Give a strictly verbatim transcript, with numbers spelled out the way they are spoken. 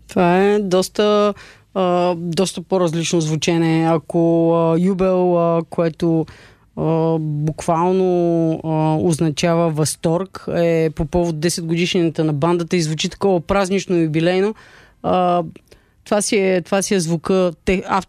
Това е доста, а, доста по-различно звучене. Ако а, юбел, а, което а, буквално а, означава възторг, е по повод десет годишнината на бандата и звучи такова празнично и юбилейно, а, това си е, това си е звука, те,